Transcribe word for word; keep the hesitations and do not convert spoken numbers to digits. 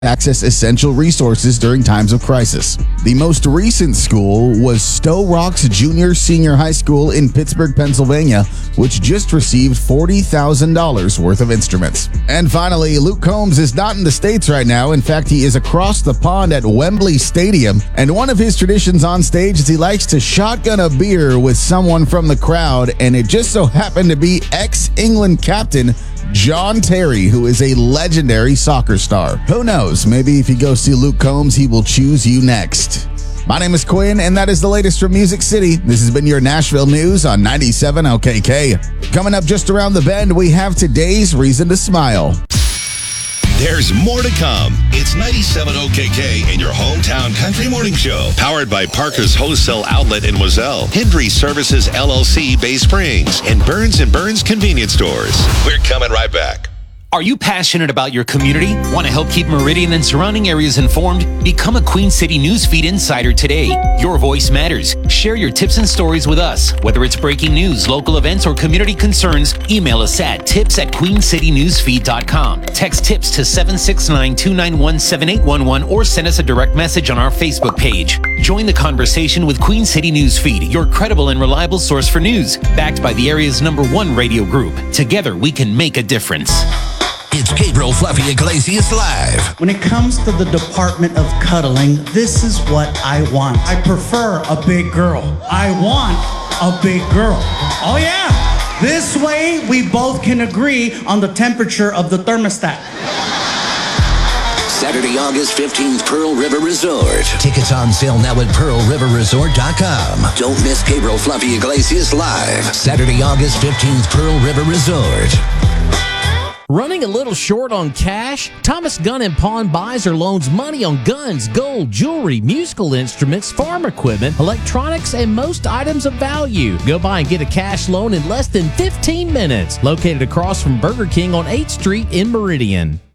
access essential resources during times of crisis. The most recent school was Stowe Rocks Junior Senior High School in Pittsburgh, Pennsylvania, which just received forty thousand dollars worth of instruments. And finally, Luke Combs is not in the States right now. In fact, he is across the pond at Wembley Stadium, and one of his traditions on stage is he likes to shotgun a beer with someone from the crowd, and it just so happened to be ex-England captain John Terry, who is a legendary soccer star. Who knows, maybe if you go see Luke Combs, he will choose you next. My name is Quinn, and that is the latest from Music City. This has been your Nashville News on ninety-seven O K K. Coming up just around the bend, we have today's Reason to Smile. There's more to come. It's ninety-seven O K K and your hometown country morning show. Powered by Parker's Wholesale Outlet in Wazelle, Hendry Services L L C Bay Springs, and Burns and Burns Convenience Stores. We're coming right back. Are you passionate about your community? Want to help keep Meridian and surrounding areas informed? Become a Queen City Newsfeed Insider today. Your voice matters. Share your tips and stories with us. Whether it's breaking news, local events, or community concerns, email us at tips at queen city newsfeed dot com. Text tips to seven six nine, two nine one, seven eight one one or send us a direct message on our Facebook page. Join the conversation with Queen City Newsfeed, your credible and reliable source for news, backed by the area's number one radio group. Together, we can make a difference. It's Gabriel Fluffy Iglesias Live. When it comes to the department of cuddling, this is what I want. I prefer a big girl. I want a big girl. Oh yeah. This way we both can agree on the temperature of the thermostat. Saturday, August fifteenth, Pearl River Resort. Tickets on sale now at pearl river resort dot com. Don't miss Gabriel Fluffy Iglesias Live. Saturday, August fifteenth, Pearl River Resort. Running a little short on cash? Thomas Gun and Pawn buys or loans money on guns, gold, jewelry, musical instruments, farm equipment, electronics, and most items of value. Go by and get a cash loan in less than fifteen minutes. Located across from Burger King on eighth Street in Meridian.